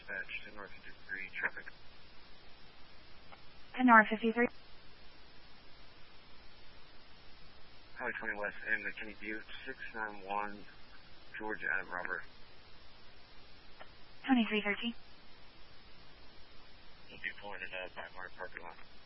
dispatch to North 53 traffic. To North 53. Highway 20 West and McKinney Butte, 691 George Adam Robert. 2313. Will be pulling in by Mark parking lot.